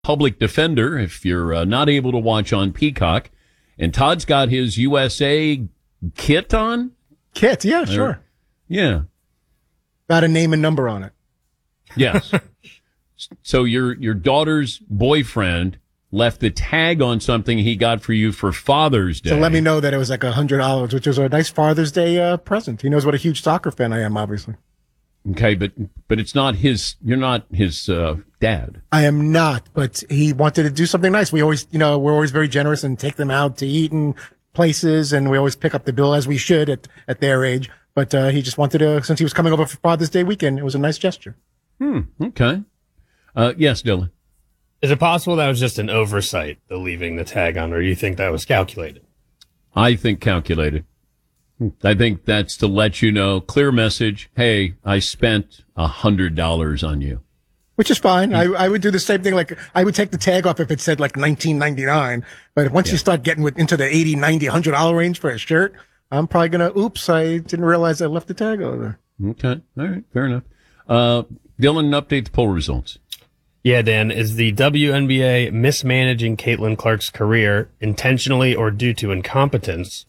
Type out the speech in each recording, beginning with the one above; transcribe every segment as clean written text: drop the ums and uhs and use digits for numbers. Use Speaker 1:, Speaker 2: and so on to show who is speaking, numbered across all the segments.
Speaker 1: Public Defender if you're not able to watch on Peacock. And Todd's got his USA kit on.
Speaker 2: Kit, yeah, sure.
Speaker 1: Yeah.
Speaker 2: Got a name and number on it.
Speaker 1: Yes. So your daughter's boyfriend left the tag on something he got for you for Father's Day.
Speaker 2: So let me know that it was like $100, which was a nice Father's Day present. He knows what a huge soccer fan I am, obviously.
Speaker 1: Okay, but it's not his. You're not his dad.
Speaker 2: I am not, but he wanted to do something nice. We always, we're always very generous and take them out to eat in places, and we always pick up the bill as we should at their age. But he just wanted to, since he was coming over for Father's Day weekend, it was a nice gesture.
Speaker 1: Okay. Yes, Dylan.
Speaker 3: Is it possible that was just an oversight, the leaving the tag on, or do you think that was calculated?
Speaker 1: I think calculated. I think that's to let you know, clear message. Hey, I spent $100 on you.
Speaker 2: Which is fine. I would do the same thing. Like, I would take the tag off if it said like $19.99. But once you start getting into the $80, $90, $100 range for a shirt, I'm probably going to, oops, I didn't realize I left the tag over there.
Speaker 1: Okay. All right. Fair enough. Dylan, update the poll results.
Speaker 3: Yeah, Dan, is the WNBA mismanaging Caitlin Clark's career intentionally or due to incompetence?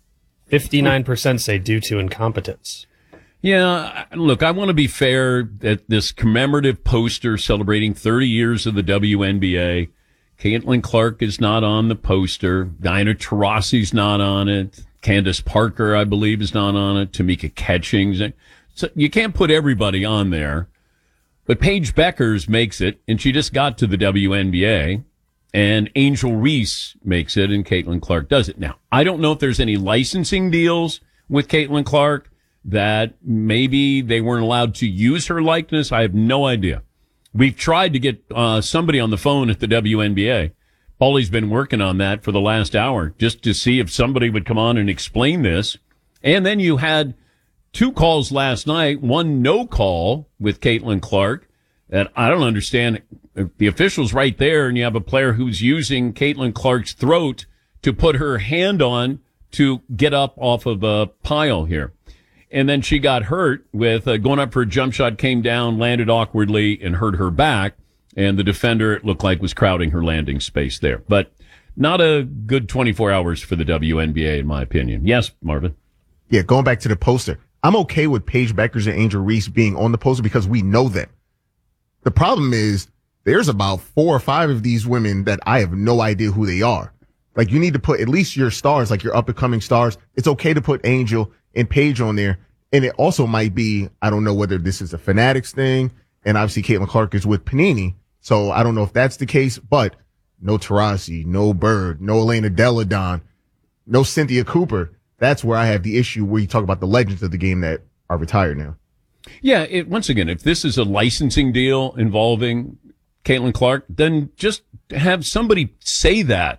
Speaker 3: 59% say due to incompetence.
Speaker 1: Yeah, look, I want to be fair that this commemorative poster celebrating 30 years of the WNBA, Caitlin Clark is not on the poster. Diana Taurasi's not on it. Candace Parker, I believe, is not on it. Tamika Catchings. So you can't put everybody on there. But Paige Beckers makes it, and she just got to the WNBA. And Angel Reese makes it, and Caitlin Clark does it. Now, I don't know if there's any licensing deals with Caitlin Clark that maybe they weren't allowed to use her likeness. I have no idea. We've tried to get somebody on the phone at the WNBA. Paulie's been working on that for the last hour just to see if somebody would come on and explain this. And then you had 2 calls last night, 1 no call with Caitlin Clark that I don't understand. If the official's right there and you have a player who's using Caitlin Clark's throat to put her hand on to get up off of a pile here. And then she got hurt with going up for a jump shot, came down, landed awkwardly, and hurt her back. And the defender, it looked like, was crowding her landing space there. But not a good 24 hours for the WNBA, in my opinion. Yes, Marvin?
Speaker 4: Yeah, going back to the poster. I'm okay with Paige Beckers and Angel Reese being on the poster because we know them. The problem is there's about 4 or 5 of these women that I have no idea who they are. Like, you need to put at least your stars, like your up-and-coming stars. It's okay to put Angel and Paige on there. And it also might be, I don't know whether this is a Fanatics thing, and obviously Caitlin Clark is with Panini. So I don't know if that's the case, but no Taurasi, no Bird, no Elena Delle Donne, no Cynthia Cooper. That's where I have the issue where you talk about the legends of the game that are retired now.
Speaker 1: Yeah, once again, if this is a licensing deal involving Caitlin Clark, then just have somebody say that,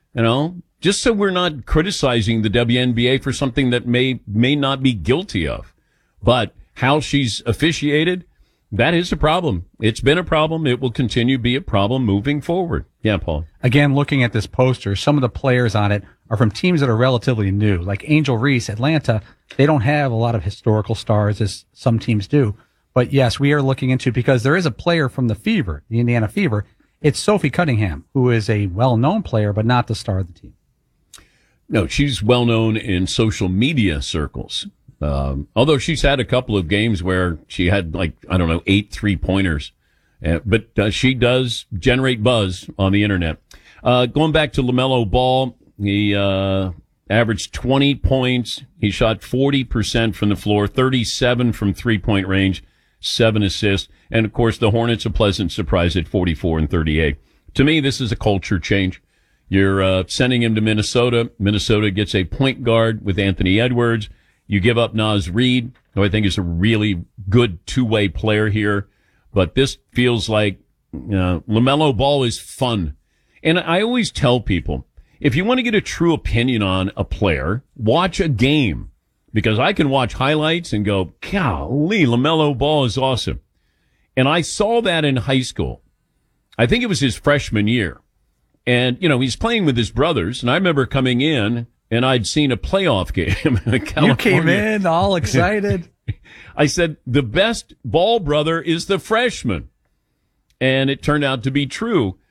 Speaker 1: just so we're not criticizing the WNBA for something that may not be guilty of. But how she's officiated, that is a problem. It's been a problem. It will continue to be a problem moving forward. Yeah, Paul.
Speaker 5: Again, looking at this poster, some of the players on it are from teams that are relatively new. Like Angel Reese, Atlanta, they don't have a lot of historical stars as some teams do. But yes, we are looking into, because there is a player from the Fever, the Indiana Fever. It's Sophie Cunningham, who is a well-known player, but not the star of the team.
Speaker 1: No, she's well-known in social media circles. Although she's had a couple of games where she had 8 3-pointers. But she does generate buzz on the internet. Going back to LaMelo Ball, he averaged 20 points. He shot 40% from the floor, 37 from three-point range, 7 assists. And, of course, the Hornets a pleasant surprise at 44 and 38. To me, this is a culture change. You're sending him to Minnesota. Minnesota gets a point guard with Anthony Edwards. You give up Naz Reid, who I think is a really good two-way player here. But this feels like LaMelo Ball is fun. And I always tell people, if you want to get a true opinion on a player, watch a game. Because I can watch highlights and go, golly, LaMelo Ball is awesome. And I saw that in high school. I think it was his freshman year. And, he's playing with his brothers. And I remember coming in, and I'd seen a playoff game in California.
Speaker 5: You came in all excited.
Speaker 1: I said, the best Ball brother is the freshman. And it turned out to be true.